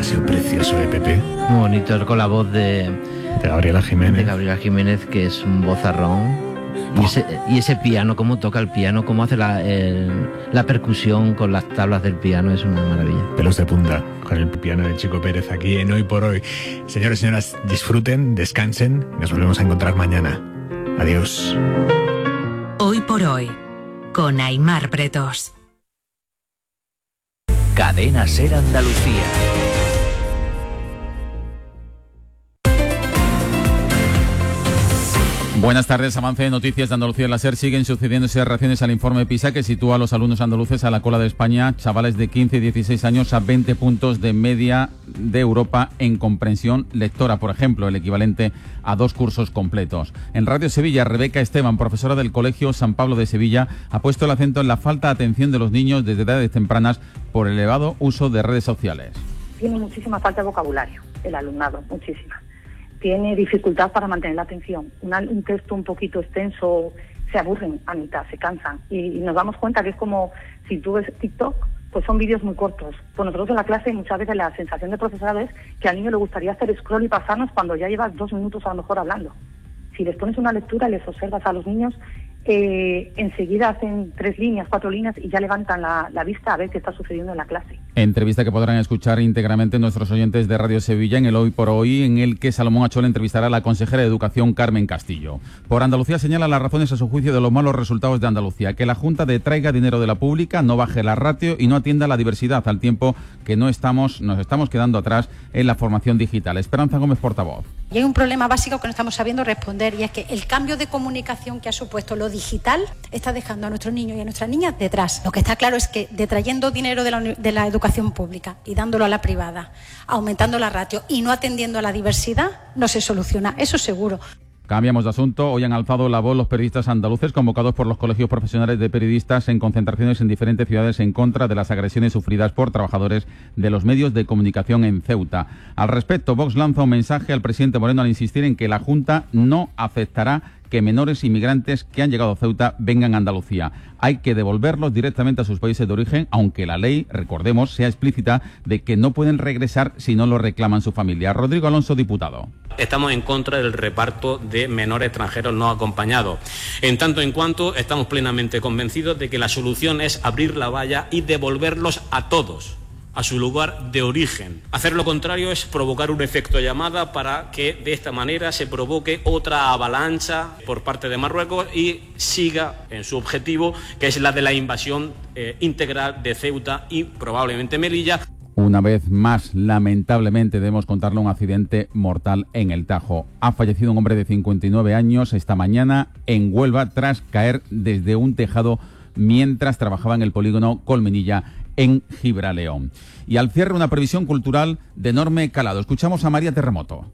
sido precioso, Pepe. Muy bonito, con la voz de Gabriela Jiménez. De Gabriela Jiménez, que es un vozarrón. Y ese piano, cómo toca el piano, cómo hace la percusión con las tablas del piano, es una maravilla. Pelos de punta con el piano de Chico Pérez aquí en Hoy por Hoy. Señores y señoras, disfruten, descansen y nos volvemos a encontrar mañana. Adiós. Hoy por Hoy, con Aimar Bretos. Cadena Ser Andalucía. Buenas tardes. Avance de noticias de Andalucía en la SER. Siguen sucediéndose reacciones al informe PISA que sitúa a los alumnos andaluces a la cola de España, chavales de 15 y 16 años a 20 puntos de media de Europa en comprensión lectora, por ejemplo, el equivalente a 2 cursos completos. En Radio Sevilla, Rebeca Esteban, profesora del Colegio San Pablo de Sevilla, ha puesto el acento en la falta de atención de los niños desde edades tempranas por el elevado uso de redes sociales. Tiene muchísima falta de vocabulario el alumnado, muchísima. Tiene dificultad para mantener la atención. Un texto un poquito extenso, se aburren a mitad, se cansan. Y nos damos cuenta que es como si tú ves TikTok, pues son vídeos muy cortos. Pues nosotros en la clase muchas veces la sensación del profesorado es que al niño le gustaría hacer scroll y pasarnos cuando ya llevas 2 minutos a lo mejor hablando. Si les pones una lectura, les observas a los niños, enseguida hacen 3 líneas, 4 líneas y ya levantan la vista a ver qué está sucediendo en la clase. Entrevista que podrán escuchar íntegramente nuestros oyentes de Radio Sevilla en el Hoy por Hoy, en el que Salomón Achol entrevistará a la consejera de Educación Carmen Castillo. Por Andalucía señala las razones a su juicio de los malos resultados de Andalucía, que la Junta detraiga dinero de la pública, no baje la ratio y no atienda la diversidad, al tiempo que nos estamos quedando atrás en la formación digital. Esperanza Gómez, portavoz. Y hay un problema básico que no estamos sabiendo responder, y es que el cambio de comunicación que ha supuesto lo digital está dejando a nuestros niños y a nuestras niñas detrás. Lo que está claro es que detrayendo dinero de la educación pública y dándolo a la privada, aumentando la ratio y no atendiendo a la diversidad, no se soluciona, eso seguro. Cambiamos de asunto. Hoy han alzado la voz los periodistas andaluces convocados por los colegios profesionales de periodistas en concentraciones en diferentes ciudades en contra de las agresiones sufridas por trabajadores de los medios de comunicación en Ceuta. Al respecto, Vox lanza un mensaje al presidente Moreno al insistir en que la Junta no aceptará que menores inmigrantes que han llegado a Ceuta vengan a Andalucía. Hay que devolverlos directamente a sus países de origen, aunque la ley, recordemos, sea explícita de que no pueden regresar si no lo reclaman su familia. Rodrigo Alonso, diputado. Estamos en contra del reparto de menores extranjeros no acompañados. En tanto en cuanto estamos plenamente convencidos de que la solución es abrir la valla y devolverlos a todos a su lugar de origen. Hacer lo contrario es provocar un efecto llamada para que de esta manera se provoque otra avalancha por parte de Marruecos y siga en su objetivo, que es la de la invasión integral de Ceuta y probablemente Melilla. Una vez más, lamentablemente, debemos contarle un accidente mortal en el Tajo. Ha fallecido un hombre de 59 años esta mañana en Huelva tras caer desde un tejado mientras trabajaba en el polígono Colmenilla en Gibraleón. Y al cierre, una previsión cultural de enorme calado. Escuchamos a María Terremoto.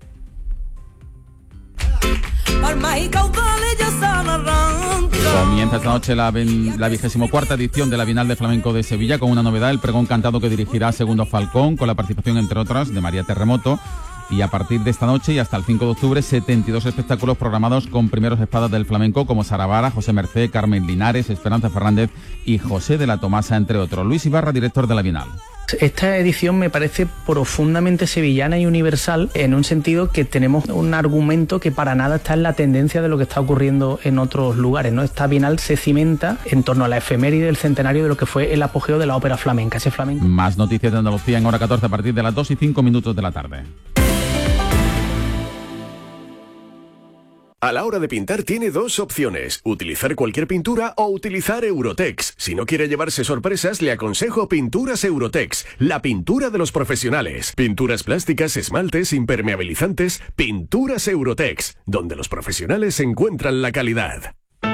Comienza esta noche la 24ª edición de la Bienal de Flamenco de Sevilla con una novedad, el pregón cantado que dirigirá Segundo Falcón, con la participación, entre otras, de María Terremoto. Y a partir de esta noche y hasta el 5 de octubre, 72 espectáculos programados con primeros espadas del flamenco como Sara Vara, José Mercé, Carmen Linares, Esperanza Fernández y José de la Tomasa, entre otros. Luis Ibarra, director de la Bienal. Esta edición me parece profundamente sevillana y universal, en un sentido que tenemos un argumento que para nada está en la tendencia de lo que está ocurriendo en otros lugares, ¿no? Esta Bienal se cimenta en torno a la efeméride del centenario de lo que fue el apogeo de la ópera flamenca, ese flamenco. Más noticias de Andalucía en hora 14 a partir de las 2:05 de la tarde. A la hora de pintar tiene 2 opciones, utilizar cualquier pintura o utilizar Eurotex. Si no quiere llevarse sorpresas, le aconsejo Pinturas Eurotex, la pintura de los profesionales. Pinturas plásticas, esmaltes, impermeabilizantes, Pinturas Eurotex, donde los profesionales encuentran la calidad.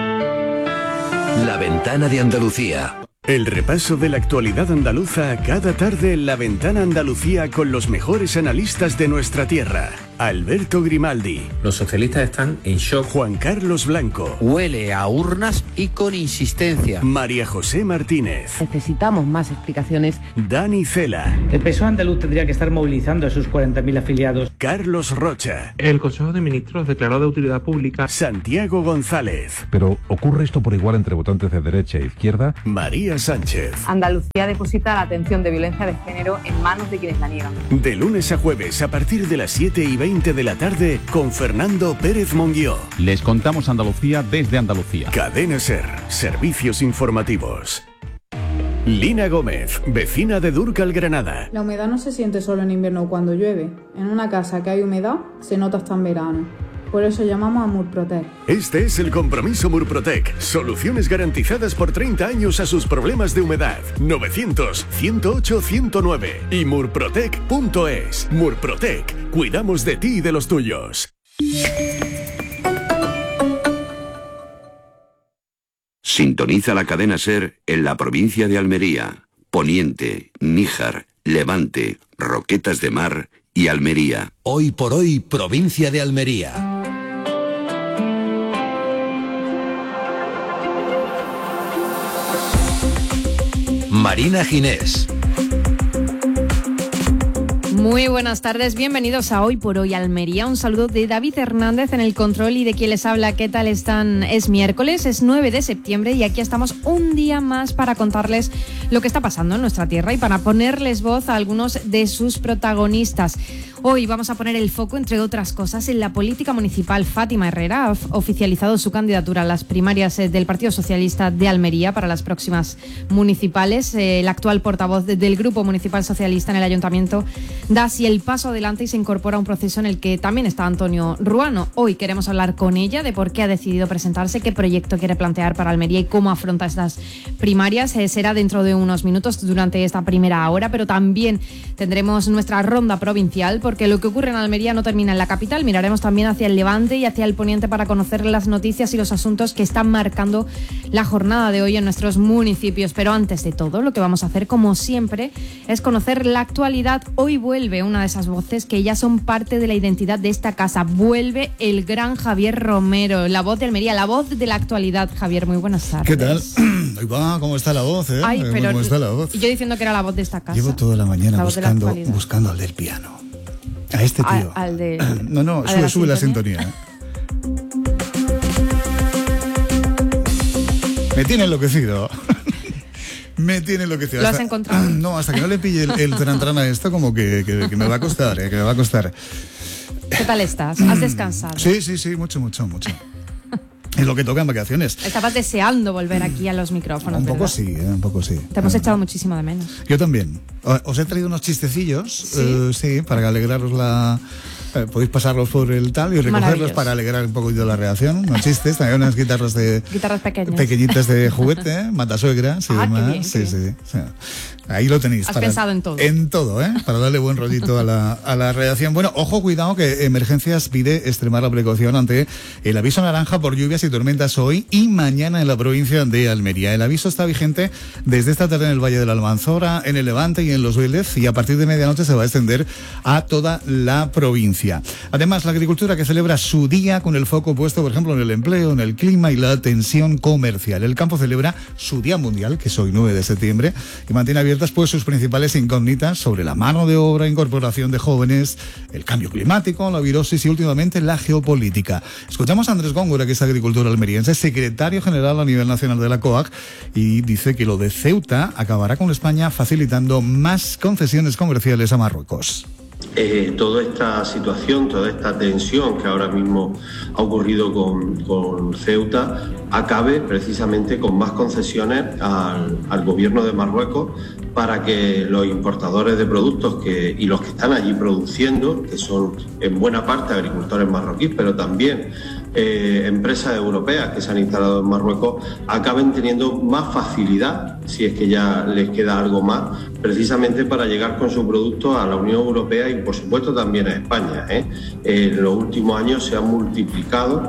La Ventana de Andalucía. El repaso de la actualidad andaluza cada tarde en La Ventana Andalucía con los mejores analistas de nuestra tierra. Alberto Grimaldi. Los socialistas están en shock. Juan Carlos Blanco. Huele a urnas y con insistencia. María José Martínez. Necesitamos más explicaciones. Dani Cela. El PSOE andaluz tendría que estar movilizando a sus 40.000 afiliados. Carlos Rocha. El Consejo de Ministros declaró de utilidad pública. Santiago González. Pero ¿ocurre esto por igual entre votantes de derecha e izquierda? María Sánchez. Andalucía deposita la atención de violencia de género en manos de quienes la niegan. De lunes a jueves a partir de las 7:20 de la tarde con Fernando Pérez Monguió. Les contamos Andalucía desde Andalucía. Cadena SER. Servicios informativos. Lina Gómez, vecina de Dúrcal, Granada. La humedad no se siente solo en invierno cuando llueve. En una casa que hay humedad se nota hasta en verano. Por eso llamamos a Murprotec. Este es el compromiso Murprotec. Soluciones garantizadas por 30 años a sus problemas de humedad. 900-108-109 y murprotec.es. Murprotec. Cuidamos de ti y de los tuyos. Sintoniza la cadena SER en la provincia de Almería, Poniente, Níjar, Levante, Roquetas de Mar y Almería. Hoy por hoy, provincia de Almería. Marina Ginés. Muy buenas tardes, bienvenidos a Hoy por Hoy Almería. Un saludo de David Hernández en el control y de quien les habla. ¿Qué tal están? Es miércoles, es 9 de septiembre y aquí estamos un día más para contarles lo que está pasando en nuestra tierra y para ponerles voz a algunos de sus protagonistas. Hoy vamos a poner el foco, entre otras cosas, en la política municipal. Fátima Herrera ha oficializado su candidatura a las primarias del Partido Socialista de Almería para las próximas municipales. El actual portavoz del Grupo Municipal Socialista en el Ayuntamiento da así el paso adelante y se incorpora a un proceso en el que también está Antonio Ruano. Hoy queremos hablar con ella de por qué ha decidido presentarse, qué proyecto quiere plantear para Almería y cómo afronta estas primarias. Será dentro de unos minutos durante esta primera hora, pero también tendremos nuestra ronda provincial porque lo que ocurre en Almería no termina en la capital. Miraremos también hacia el Levante y hacia el Poniente para conocer las noticias y los asuntos que están marcando la jornada de hoy en nuestros municipios. Pero antes de todo, lo que vamos a hacer, como siempre, es conocer la actualidad. Hoy vuelve una de esas voces que ya son parte de la identidad de esta casa. Vuelve el gran Javier Romero, la voz de Almería, la voz de la actualidad. Javier, muy buenas tardes. ¿Qué tal? ¿Cómo está la voz? Ay, pero ¿Cómo está la voz? yo diciendo que era la voz de esta casa. Llevo toda la mañana buscando al del piano. A este tío. Al de... No, sube la sintonía. Me tiene enloquecido. ¿Lo has encontrado? No, hasta que no le pille el tran a esto, como que me va a costar, que me va a costar. ¿Qué tal estás? ¿Has descansado? Sí, mucho. Es lo que toca en vacaciones. Estabas deseando volver aquí a los micrófonos, Un poco ¿verdad? sí. Te hemos echado muchísimo de menos. Yo también. Os he traído unos chistecillos, sí, para alegraros la... podéis pasarlos por el tal y recogerlos para alegrar un poquito la reacción. Unos chistes, también unas guitarras pequeñitas de juguete, matasuegras y demás. Bien, sí. O sea, ahí lo tenéis. Has pensado en todo. En todo, para darle buen rollito a la redacción. Bueno, ojo, cuidado, que Emergencias pide extremar la precaución ante el aviso naranja por lluvias y tormentas hoy y mañana en la provincia de Almería. El aviso está vigente desde esta tarde en el Valle de la Almanzora, en el Levante y en Los Vélez, y a partir de medianoche se va a extender a toda la provincia. Además, la agricultura que celebra su día con el foco puesto, por ejemplo, en el empleo, en el clima y la tensión comercial. El campo celebra su Día Mundial, que es hoy 9 de septiembre, y mantiene abiertas pues sus principales incógnitas sobre la mano de obra, incorporación de jóvenes, el cambio climático, la virosis y últimamente la geopolítica. Escuchamos a Andrés Góngora, que es agricultor almeriense, secretario general a nivel nacional de la COAG, y dice que lo de Ceuta acabará con España facilitando más concesiones comerciales a Marruecos. Toda esta situación, toda esta tensión que ahora mismo ha ocurrido con Ceuta acabe precisamente con más concesiones al gobierno de Marruecos para que los importadores de productos y los que están allí produciendo, que son en buena parte agricultores marroquíes, pero también empresas europeas que se han instalado en Marruecos acaben teniendo más facilidad, si es que ya les queda algo más, precisamente para llegar con su producto a la Unión Europea y por supuesto también a España. En los últimos años se han multiplicado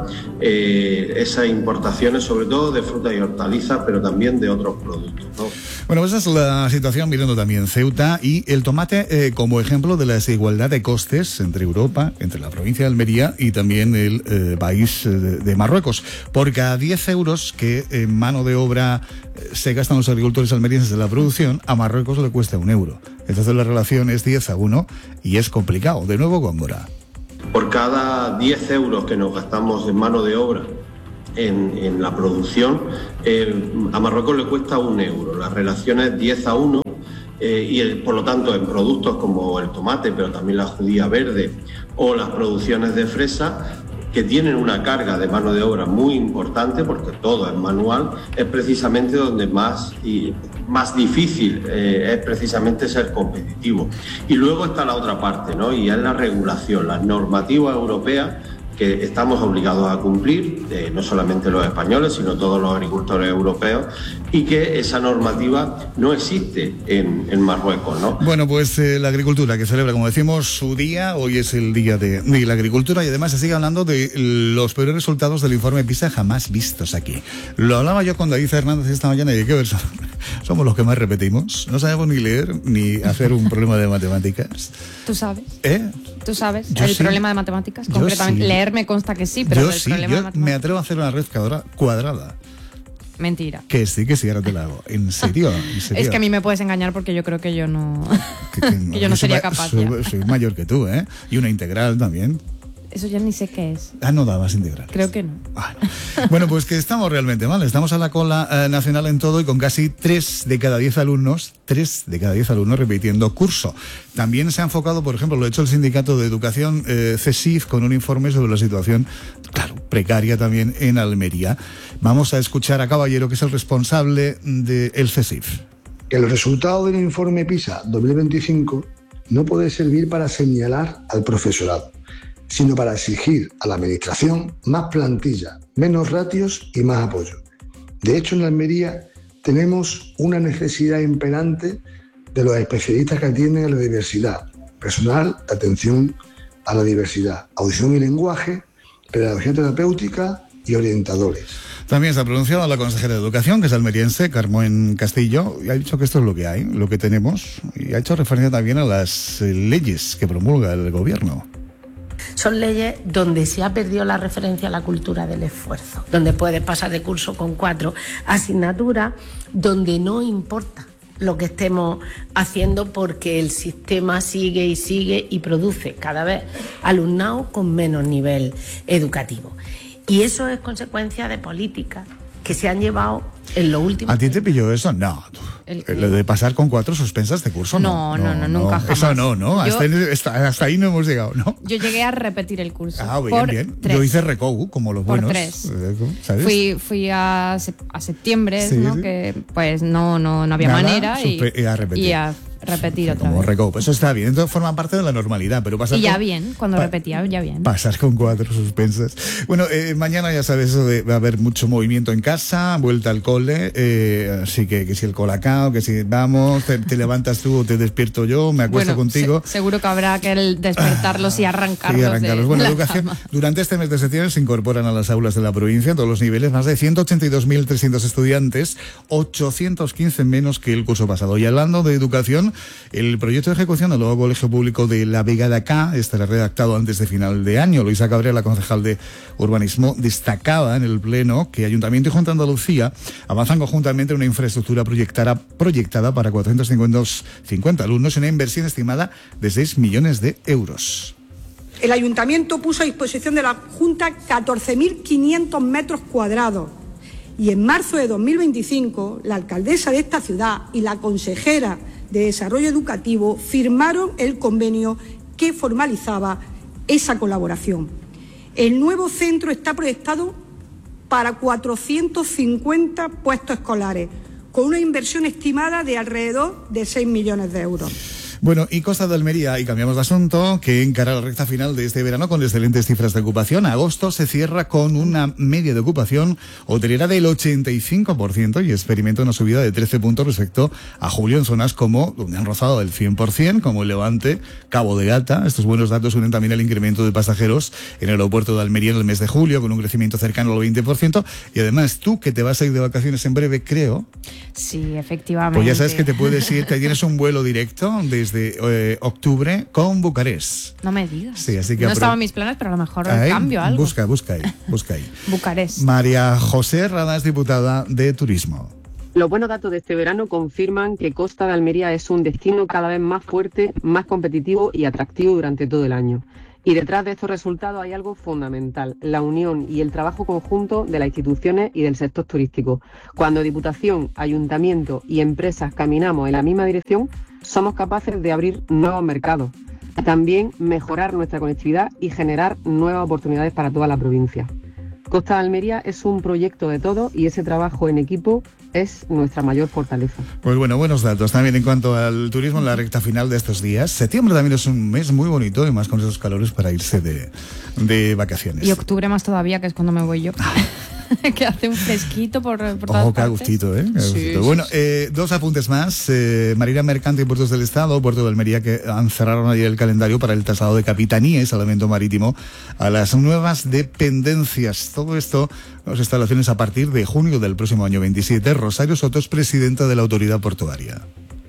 esas importaciones, sobre todo de frutas y hortalizas, pero también de otros productos, ¿no? Bueno, esa es la situación mirando también Ceuta y el tomate como ejemplo de la desigualdad de costes entre Europa, entre la provincia de Almería y también el país de Marruecos. Por cada 10 euros que en mano de obra se gastan los agricultores almerienses en la producción, a Marruecos le cuesta 1 euro. Entonces la relación es 10-1 y es complicado. De nuevo Góngora. Por cada 10 euros que nos gastamos en mano de obra en la producción, a Marruecos le cuesta 1 euro. La relación es 10-1 y por lo tanto en productos como el tomate, pero también la judía verde o las producciones de fresa, que tienen una carga de mano de obra muy importante, porque todo es manual, es precisamente donde más difícil es precisamente ser competitivo. Y luego está la otra parte, ¿no? Y es la regulación, las normativas europeas que estamos obligados a cumplir, no solamente los españoles, sino todos los agricultores europeos, y que esa normativa no existe en Marruecos, ¿no? Bueno, pues la agricultura que celebra, como decimos, su día. Hoy es el día de la agricultura y además se sigue hablando de los peores resultados del informe PISA jamás vistos aquí. Lo hablaba yo con David Hernández esta mañana y ¿qué somos los que más repetimos? No sabemos ni leer ni hacer un problema de matemáticas. ¿Tú sabes? ¿Tú sabes Yo el sí. problema de matemáticas? Concretamente, sí. leer me consta que sí, pero Yo el sí, problema de yo matemáticas... me atrevo a hacer una red cuadrada. Mentira. Que sí, ahora te la hago. ¿En serio? Es que a mí me puedes engañar porque yo creo que yo no... que yo no sería capaz ya. Soy mayor que tú, ¿eh? Y una integral también. Eso ya ni sé qué es. No dabas integral. Creo que no. Bueno, pues que estamos realmente mal. Estamos a la cola nacional en todo y con casi 3 de cada 10 alumnos repitiendo curso. También se ha enfocado, por ejemplo, lo ha hecho el Sindicato de Educación CESIF con un informe sobre la situación, claro, precaria también en Almería. Vamos a escuchar a Caballero, que es el responsable del CESIF. Que el resultado del informe PISA 2025 no puede servir para señalar al profesorado, sino para exigir a la administración más plantilla, menos ratios y más apoyo. De hecho, en Almería tenemos una necesidad imperante de los especialistas que atienden a la diversidad, personal de atención a la diversidad, audición y lenguaje, pedagogía terapéutica y orientadores. También se ha pronunciado la consejera de Educación, que es almeriense, Carmen Castillo, y ha dicho que esto es lo que hay, lo que tenemos, y ha hecho referencia también a las leyes que promulga el gobierno. Son leyes donde se ha perdido la referencia a la cultura del esfuerzo, donde puedes pasar de curso con 4 asignaturas, donde no importa lo que estemos haciendo porque el sistema sigue y produce cada vez alumnado con menos nivel educativo. Y eso es consecuencia de políticas que se han llevado en lo último. ¿A ti te pilló eso? No. Lo de pasar con 4 suspensas de curso, no, nunca jamás. Eso no. Hasta ahí no hemos llegado, ¿no? Yo llegué a repetir el curso. Bien. 3. Yo hice RECOU, como los buenos. Por 3. ¿Sabes? Fui a septiembre, sí, ¿no? Sí. Que pues no había manera y a repetir. otra como vez. RECOU. Eso está bien. Entonces forma parte de la normalidad, pero pasar y ya bien, cuando repetía, ya bien. Pasar con 4 suspensas. Bueno, mañana ya sabes, va a haber mucho movimiento en casa, vuelta al cole, así que si el colacao, que si vamos, te levantas tú o te despierto yo, me acuesto contigo. Seguro que habrá que despertarlos y arrancarlos. Bueno, educación. Durante este mes de septiembre se incorporan a las aulas de la provincia, a todos los niveles, más de 182.300 estudiantes, 815 menos que el curso pasado. Y hablando de educación, el proyecto de ejecución del nuevo colegio público de La Vega de Acá estará redactado antes de final de año. Luisa Cabrera, la concejal de Urbanismo, destacaba en el Pleno que Ayuntamiento y Junta de Andalucía avanzan conjuntamente en una infraestructura proyectada para 450 alumnos y una inversión estimada de 6 millones de euros. El Ayuntamiento puso a disposición de la Junta 14.500 metros cuadrados y en marzo de 2025 la alcaldesa de esta ciudad y la consejera de Desarrollo Educativo firmaron el convenio que formalizaba esa colaboración. El nuevo centro está proyectado para 450 puestos escolares, con una inversión estimada de alrededor de 6 millones de euros. Bueno, y Costa de Almería, y cambiamos de asunto, que encara la recta final de este verano con excelentes cifras de ocupación. Agosto se cierra con una media de ocupación hotelera del 85% y experimenta una subida de 13 puntos respecto a julio en zonas como donde han rozado el 100%, como el Levante, Cabo de Gata. Estos buenos datos unen también el incremento de pasajeros en el aeropuerto de Almería en el mes de julio, con un crecimiento cercano al 20%. Y además, tú que te vas a ir de vacaciones en breve, creo. Sí, efectivamente. Pues ya sabes que te puedes ir, que tienes un vuelo directo desde octubre con Bucarest. No me digas. Sí, así que no estaban mis planes, pero a lo mejor cambio algo. Busca ahí. Bucarest. María José Radas, diputada de Turismo. Los buenos datos de este verano confirman que Costa de Almería es un destino cada vez más fuerte, más competitivo y atractivo durante todo el año. Y detrás de estos resultados hay algo fundamental, la unión y el trabajo conjunto de las instituciones y del sector turístico. Cuando Diputación, Ayuntamiento y empresas caminamos en la misma dirección, somos capaces de abrir nuevos mercados, también mejorar nuestra conectividad y generar nuevas oportunidades para toda la provincia. Costa de Almería es un proyecto de todos y ese trabajo en equipo es nuestra mayor fortaleza. Pues bueno, buenos datos también en cuanto al turismo en la recta final de estos días. Septiembre también es un mes muy bonito y más con esos calores para irse de vacaciones. Y octubre más todavía, que es cuando me voy yo. Que hace un fresquito por todas partes. Qué gustito, ¿eh? Sí, bueno, dos apuntes más. Marina Mercante y Puertos del Estado, Puerto de Almería, que cerraron ayer el calendario para el traslado de capitanía y salvamento marítimo a las nuevas dependencias. Todo esto, las instalaciones a partir de junio del próximo año 27. Rosario Soto es presidenta de la autoridad portuaria.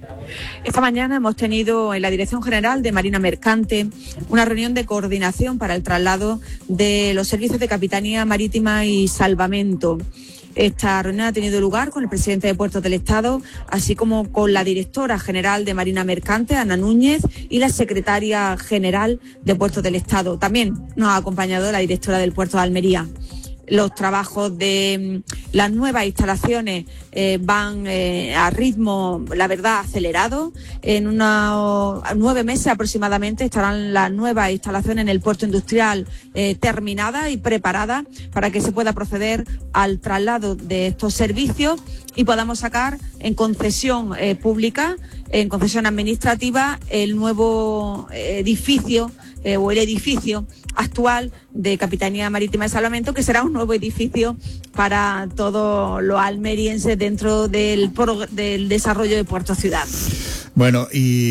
Esta mañana hemos tenido en la Dirección General de Marina Mercante una reunión de coordinación para el traslado de los servicios de Capitanía Marítima y Salvamento. Esta reunión ha tenido lugar con el presidente de Puertos del Estado, así como con la directora general de Marina Mercante, Ana Núñez, y la secretaria general de Puertos del Estado. También nos ha acompañado la directora del Puerto de Almería. Los trabajos de las nuevas instalaciones van a ritmo, la verdad, acelerado. En unos 9 meses aproximadamente estarán las nuevas instalaciones en el puerto industrial terminadas y preparadas para que se pueda proceder al traslado de estos servicios y podamos sacar en concesión pública, en concesión administrativa, el nuevo edificio o el edificio actual de Capitanía Marítima y Salvamento, que será un nuevo edificio para todos los almerienses dentro del desarrollo de Puerto Ciudad. Bueno,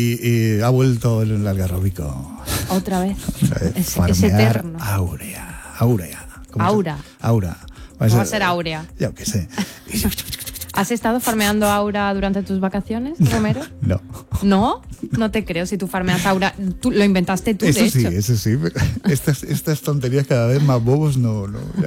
y ha vuelto el algarrobico. Otra vez. Es eterno. Aura. Aura. Va a ser Aurea. Yo qué sé. ¿Has estado farmeando Aura durante tus vacaciones, Romero? No. ¿No? No te creo. Si tú farmeas Aura, tú lo inventaste tú, de hecho. Eso sí. Estas tonterías cada vez más bobos no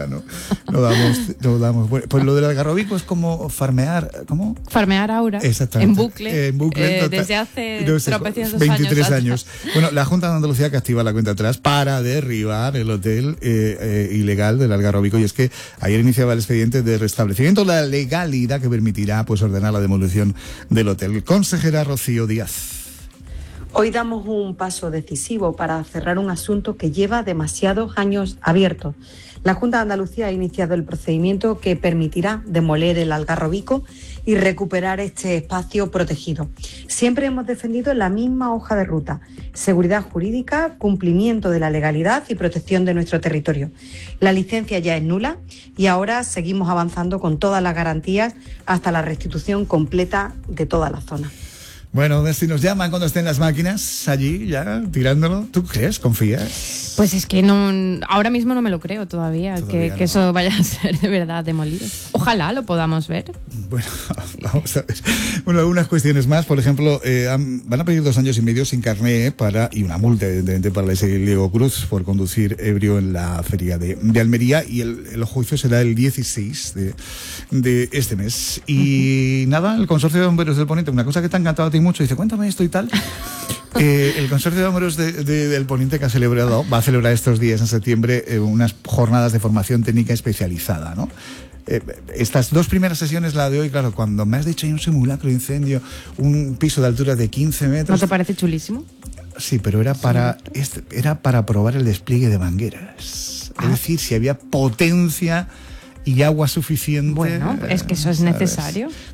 damos. Bueno, pues lo del algarrobico es como farmear, ¿cómo? Farmear Aura. Exactamente. En bucle. Desde hace tropecientos 23 años. Bueno, la Junta de Andalucía que activa la cuenta atrás para derribar el hotel ilegal del algarrobico, y es que ayer iniciaba el expediente de restablecimiento de la legalidad que permitirá ordenar la demolición del hotel. Consejera Rocío Díaz. Hoy damos un paso decisivo para cerrar un asunto que lleva demasiados años abierto. La Junta de Andalucía ha iniciado el procedimiento que permitirá demoler el algarrobico y recuperar este espacio protegido. Siempre hemos defendido la misma hoja de ruta: seguridad jurídica, cumplimiento de la legalidad y protección de nuestro territorio. La licencia ya es nula y ahora seguimos avanzando con todas las garantías hasta la restitución completa de toda la zona. Bueno, si nos llaman cuando estén las máquinas allí ya tirándolo, ¿tú crees? ¿Confías? Pues es que no, ahora mismo no me lo creo todavía no. Que eso vaya a ser de verdad demolido. Ojalá lo podamos ver. Bueno, vamos a ver. Bueno, algunas cuestiones más. Por ejemplo, van a pedir 2 años y medio sin carné y una multa, evidentemente, para el Diego Cruz por conducir ebrio en la feria de Almería, y el juicio será el 16 de este mes. Y nada, el Consorcio de Bomberos del Poniente, una cosa que te ha encantado a ti mucho, dice, cuéntame esto y tal. El Consorcio de Bomberos del Poniente que va a celebrar estos días en septiembre unas jornadas de formación técnica especializada, ¿no? Estas 2 primeras sesiones, la de hoy, claro, cuando me has dicho hay un simulacro de incendio, un piso de altura de 15 metros... ¿No te parece chulísimo? Sí, pero era para probar el despliegue de mangueras. Es decir, si había potencia y agua suficiente. Bueno, es que eso es necesario.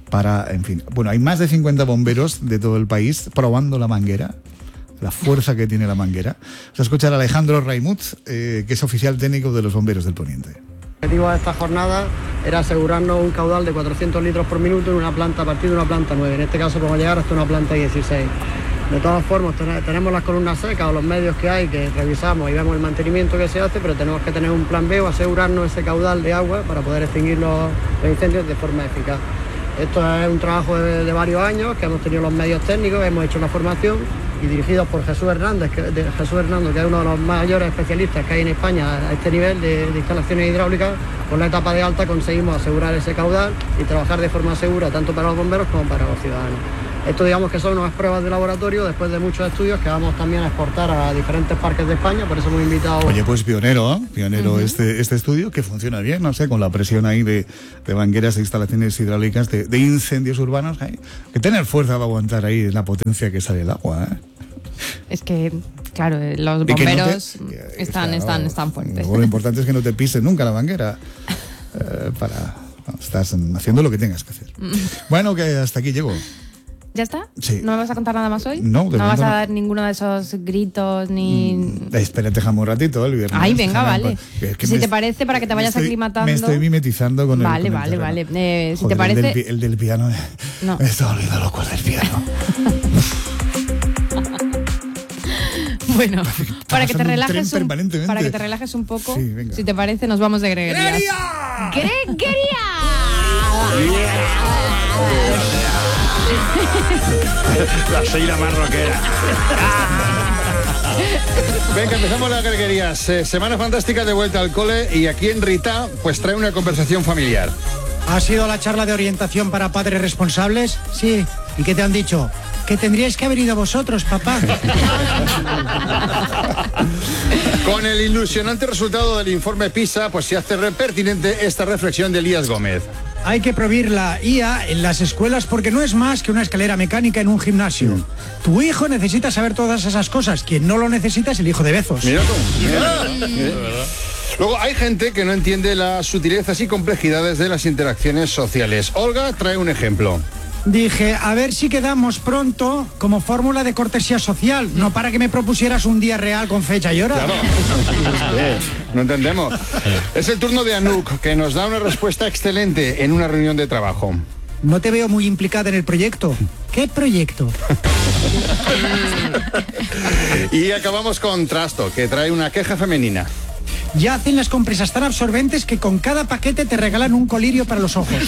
para, en fin. Bueno, hay más de 50 bomberos de todo el país probando la manguera, la fuerza que tiene la manguera. Vamos a escuchar a Alejandro Raimut, que es oficial técnico de los bomberos del Poniente. El objetivo de esta jornada era asegurarnos un caudal de 400 litros por minuto en una planta, a partir de una planta 9. En este caso podemos llegar hasta una planta 16. De todas formas, tenemos las columnas secas o los medios que hay, que revisamos y vemos el mantenimiento que se hace, pero tenemos que tener un plan B o asegurarnos ese caudal de agua para poder extinguir los incendios de forma eficaz. Esto es un trabajo de varios años, que hemos tenido los medios técnicos, hemos hecho una formación y dirigidos por Jesús Hernando, que es uno de los mayores especialistas que hay en España a este nivel de instalaciones hidráulicas. Con la etapa de alta conseguimos asegurar ese caudal y trabajar de forma segura tanto para los bomberos como para los ciudadanos. Esto digamos que son unas pruebas de laboratorio después de muchos estudios que vamos también a exportar a diferentes parques de España, por eso hemos invitado... Oye, pues pionero este estudio, que funciona bien, no sé, con la presión ahí de mangueras e instalaciones hidráulicas de incendios urbanos. Hay que tener fuerza para aguantar ahí la potencia que sale el agua, ¿eh? Es que, claro, los bomberos están fuertes. Lo importante es que no te pise nunca la manguera estás haciendo lo que tengas que hacer. Bueno, que hasta aquí llego. ¿Ya está? Sí. ¿No me vas a contar nada más hoy? No vas a dar ninguno de esos gritos ni... Espera, déjame un ratito el viernes. Ay, venga, vale. Si te parece, para que te vayas aclimatando... Me estoy mimetizando con vale, el... Vale. Si te parece... El del piano... No. Me está olvidando loco el del piano. Bueno, para que te relajes un poco, sí, si te parece, nos vamos de greguerías. ¡Greguería! La Seira más rockera. Venga, empezamos las greguerías. Semana fantástica de vuelta al cole y aquí en Rita pues trae una conversación familiar. ¿Ha sido la charla de orientación para padres responsables? Sí. ¿Y qué te han dicho? Que tendríais que haber ido vosotros, papá. Con el ilusionante resultado del informe PISA, pues se hace pertinente esta reflexión de Elías Gómez. Hay que prohibir la IA en las escuelas porque no es más que una escalera mecánica en un gimnasio. Tu hijo necesita saber todas esas cosas. Quien no lo necesita es el hijo de Bezos. Mira tú. Luego hay gente que no entiende las sutilezas y complejidades de las interacciones sociales. Olga trae un ejemplo. Dije, a ver si quedamos pronto como fórmula de cortesía social, no para que me propusieras un día real con fecha y hora. Claro. No entendemos. Es el turno de Anouk, que nos da una respuesta excelente en una reunión de trabajo. No te veo muy implicada en el proyecto. ¿Qué proyecto? Y acabamos con Trasto, que trae una queja femenina. Ya hacen las compresas tan absorbentes que con cada paquete te regalan un colirio para los ojos.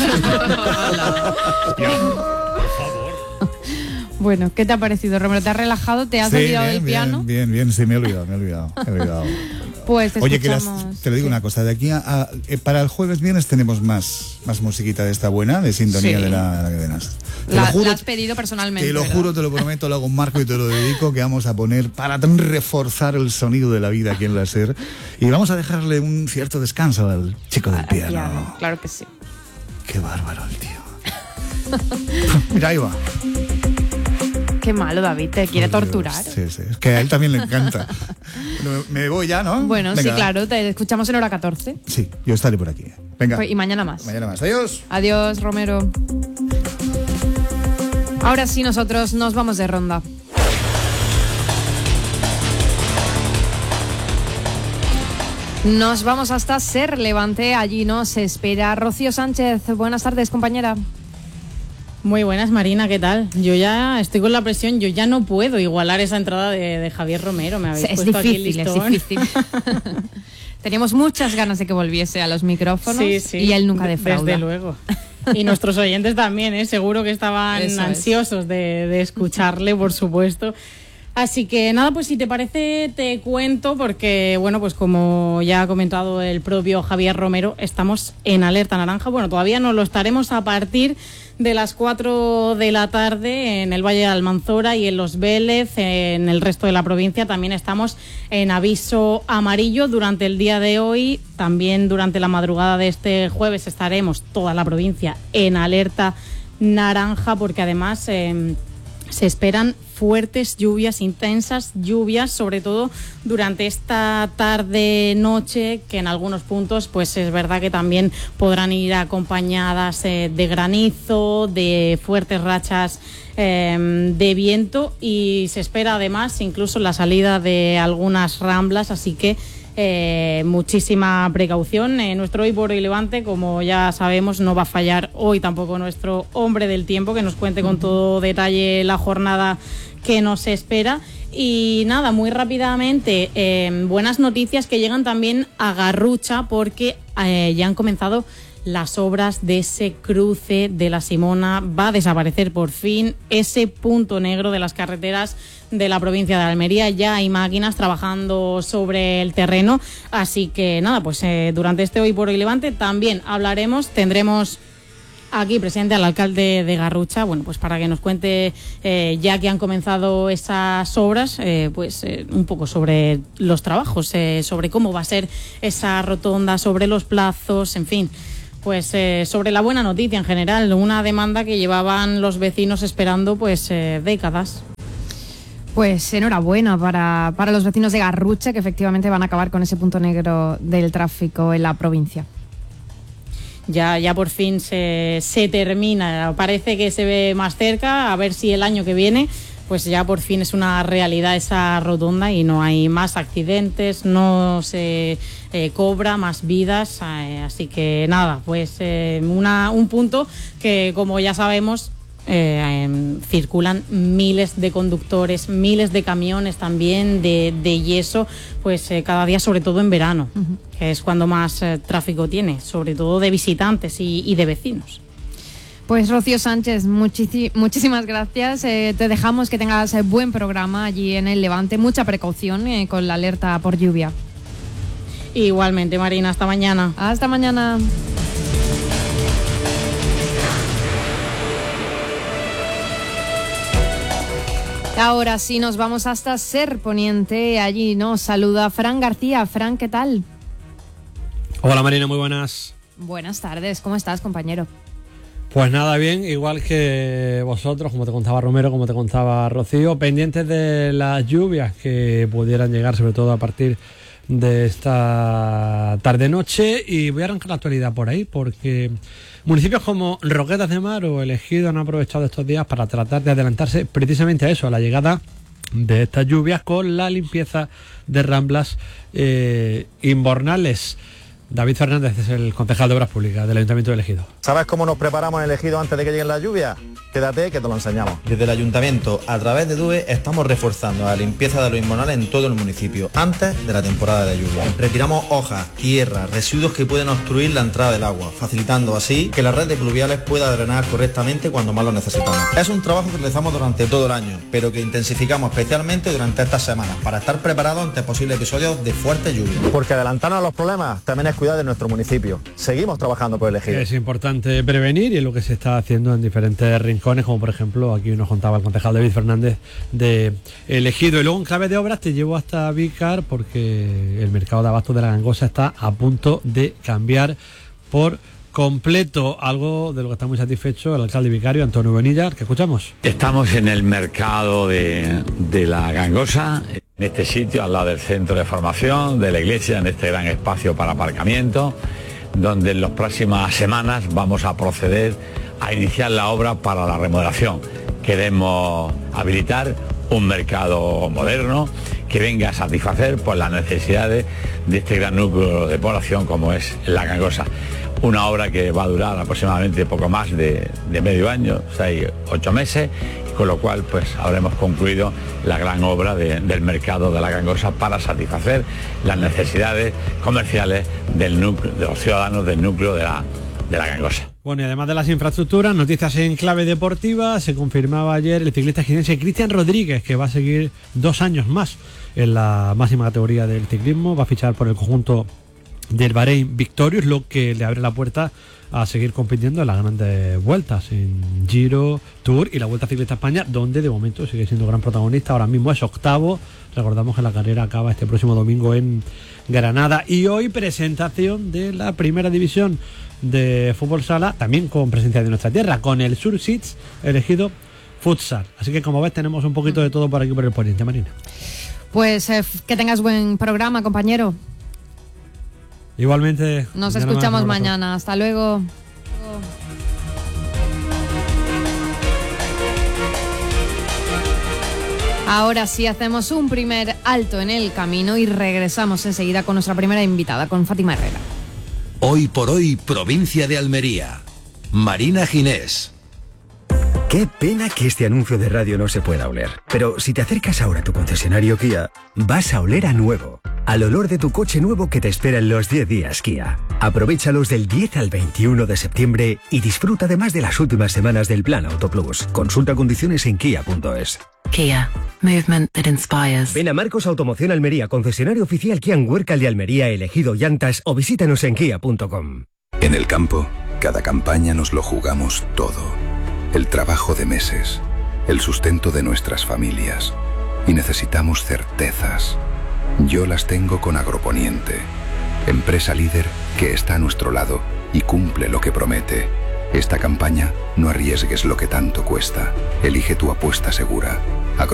Bueno, ¿qué te ha parecido, Romero? ¿Te has relajado? ¿Te has olvidado del piano? Bien, sí, me he olvidado. Pues te Oye, escuchamos. te lo digo una cosa, de aquí para el jueves viernes tenemos más musiquita de esta buena, de sintonía de la cadenas. La has pedido personalmente. Te lo juro, te lo prometo, lo hago un marco y te lo dedico, que vamos a poner para reforzar el sonido de la vida aquí en la SER. Y vamos a dejarle un cierto descanso al chico del piano. Claro que sí. Qué bárbaro el tío. Mira, ahí va. Qué malo, David, te quiere torturar. Sí, es que a él también le encanta. Bueno, me voy ya, ¿no? Bueno, venga. Sí, claro, te escuchamos en hora 14. Sí, yo estaré por aquí. Venga. Pues, y mañana más. Adiós. Adiós, Romero. Ahora sí, nosotros nos vamos de ronda. Nos vamos hasta Ser Levante, allí nos espera Rocío Sánchez. Buenas tardes, compañera. Muy buenas, Marina, ¿qué tal? Yo ya estoy con la presión, yo ya no puedo igualar esa entrada de Javier Romero. Me habéis puesto aquí el listón. Es difícil. Teníamos muchas ganas de que volviese a los micrófonos y él nunca defrauda. Desde luego. Y nuestros oyentes también, seguro que estaban ansiosos de escucharle, por supuesto. Así que nada, pues si te parece te cuento, porque bueno, pues como ya ha comentado el propio Javier Romero, estamos en alerta naranja. Bueno, todavía no lo estaremos a partir de las 4 de la tarde en el Valle de Almanzora y en Los Vélez. En el resto de la provincia también estamos en aviso amarillo durante el día de hoy. También durante la madrugada de este jueves estaremos toda la provincia en alerta naranja, porque además se esperan fuertes lluvias, intensas lluvias, sobre todo durante esta tarde-noche, que en algunos puntos pues es verdad que también podrán ir acompañadas de granizo, de fuertes rachas de viento, y se espera además incluso la salida de algunas ramblas, así que muchísima precaución. Nuestro Hoy por Hoy Levante, como ya sabemos, no va a fallar hoy tampoco nuestro hombre del tiempo, que nos cuente con todo detalle la jornada que nos espera. Y nada, muy rápidamente, buenas noticias que llegan también a Garrucha, porque ya han comenzado las obras de ese cruce de la Simona. Va a desaparecer por fin ese punto negro de las carreteras de la provincia de Almería. Ya hay máquinas trabajando sobre el terreno, así que nada, pues durante este Hoy por Hoy Levante también tendremos aquí presente al alcalde de Garrucha, bueno, pues para que nos cuente, ya que han comenzado esas obras, un poco sobre los trabajos, sobre cómo va a ser esa rotonda, sobre los plazos, en fin. Pues sobre la buena noticia en general, una demanda que llevaban los vecinos esperando pues décadas. Pues enhorabuena para los vecinos de Garrucha, que efectivamente van a acabar con ese punto negro del tráfico en la provincia. Ya por fin se termina, parece que se ve más cerca, a ver si el año que viene pues ya por fin es una realidad esa rotonda y no hay más accidentes, no se cobra más vidas, así que nada, pues un punto que, como ya sabemos, circulan miles de conductores, miles de camiones también de yeso, pues cada día, sobre todo en verano, que es cuando más tráfico tiene, sobre todo de visitantes y de vecinos. Pues Rocío Sánchez, muchísimas gracias. Te dejamos que tengas buen programa allí en el Levante. Mucha precaución con la alerta por lluvia. Igualmente, Marina, hasta mañana. Hasta mañana. Ahora sí nos vamos hasta Ser Poniente. Allí nos saluda Fran García. Fran, ¿qué tal? Hola Marina, muy buenas. Buenas tardes, ¿cómo estás, compañero? Pues nada, bien, igual que vosotros, como te contaba Romero, como te contaba Rocío, pendientes de las lluvias que pudieran llegar, sobre todo a partir de esta tarde-noche. Y voy a arrancar la actualidad por ahí, porque municipios como Roquetas de Mar o El Ejido han aprovechado estos días para tratar de adelantarse precisamente a eso, a la llegada de estas lluvias, con la limpieza de ramblas invernales. David Fernández es el concejal de Obras Públicas del Ayuntamiento de El Ejido. ¿Sabes cómo nos preparamos en El Ejido antes de que lleguen las lluvias? Quédate que te lo enseñamos. Desde el Ayuntamiento, a través de DUE, estamos reforzando la limpieza de los invernales en todo el municipio, antes de la temporada de lluvia. Retiramos hojas, tierra, residuos que pueden obstruir la entrada del agua, facilitando así que la red de pluviales pueda drenar correctamente cuando más lo necesitamos. Es un trabajo que realizamos durante todo el año, pero que intensificamos especialmente durante estas semanas, para estar preparados ante posibles episodios de fuerte lluvia. Porque adelantarnos a los problemas también es cuidar de nuestro municipio. Seguimos trabajando por El Ejido. Es importante prevenir, y es lo que se está haciendo en diferentes rincones, como por ejemplo aquí nos contaba el concejal David Fernández de El Ejido. Y luego en clave de obras te llevo hasta Vícar, porque el mercado de abastos de la Gangosa está a punto de cambiar por completo, algo de lo que está muy satisfecho el alcalde vicario Antonio Bonilla, que escuchamos. Estamos en el mercado de la Gangosa, en este sitio al lado del centro de formación de la iglesia, en este gran espacio para aparcamiento, donde en las próximas semanas vamos a proceder a iniciar la obra para la remodelación. Queremos habilitar un mercado moderno que venga a satisfacer pues, las necesidades de este gran núcleo de población como es la Gangosa. Una obra que va a durar aproximadamente poco más de medio año, 6-8 meses, con lo cual pues habremos concluido la gran obra del mercado de la Gangosa para satisfacer las necesidades comerciales del núcleo, de los ciudadanos del núcleo de la Gangosa. Bueno, y además de las infraestructuras, noticias en clave deportiva. Se confirmaba ayer el ciclista jienense Cristian Rodríguez, que va a seguir 2 años más en la máxima categoría del ciclismo. Va a fichar por el conjunto del Bahrein Victorious, lo que le abre la puerta a seguir compitiendo en las grandes vueltas, en Giro, Tour y la Vuelta Ciclista a España, donde de momento sigue siendo gran protagonista. Ahora mismo es 8º. Recordamos que la carrera acaba este próximo domingo en Granada. Y hoy presentación de la primera división de fútbol sala, también con presencia de nuestra tierra, con el Surseeds elegido futsal. Así que como ves tenemos un poquito de todo por aquí por el poniente, Marina. Pues que tengas buen programa, compañero. Igualmente. Nos escuchamos mañana. Hasta luego. Ahora sí hacemos un primer alto en el camino y regresamos enseguida con nuestra primera invitada, con Fátima Herrera. Hoy por hoy, provincia de Almería. Marina Ginés. Qué pena que este anuncio de radio no se pueda oler. Pero si te acercas ahora a tu concesionario Kia, vas a oler a nuevo. Al olor de tu coche nuevo que te espera en los 10 días Kia. Aprovéchalos del 10 al 21 de septiembre y disfruta además de las últimas semanas del Plan Auto Plus. Consulta condiciones en kia.es. Kia. Movement that inspires. Ven a Marcos Automoción Almería, concesionario oficial Kia en Huércal de Almería, elegido llantas, o visítanos en kia.com. En el campo, cada campaña nos lo jugamos todo. El trabajo de meses, el sustento de nuestras familias. Y necesitamos certezas. Yo las tengo con Agroponiente, empresa líder que está a nuestro lado y cumple lo que promete. Esta campaña no arriesgues lo que tanto cuesta. Elige tu apuesta segura.